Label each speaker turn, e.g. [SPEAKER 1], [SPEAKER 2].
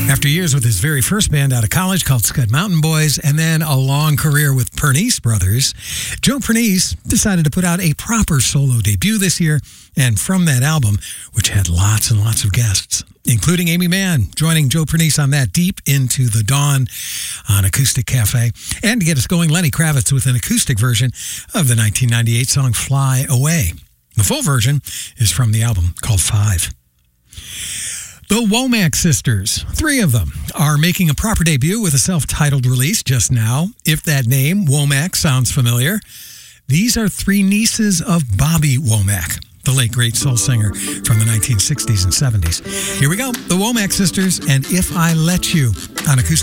[SPEAKER 1] After years with his very first band out of college called Scud Mountain Boys, and then a long career with Pernice Brothers, Joe Pernice decided to put out a proper solo debut this year. And from that album, which had lots and lots of guests, including Amy Mann, joining Joe Pernice on that Deep Into the Dawn on Acoustic Cafe. And to get us going, Lenny Kravitz with an acoustic version of the 1998 song Fly Away. The full version is from the album called Five. The Womack Sisters, 3 of them, are making a proper debut with a self-titled release just now. If that name, Womack, sounds familiar, these are 3 nieces of Bobby Womack, the late great soul singer from the 1960s and 70s. Here we go, the Womack Sisters and If I Let You on Acoustic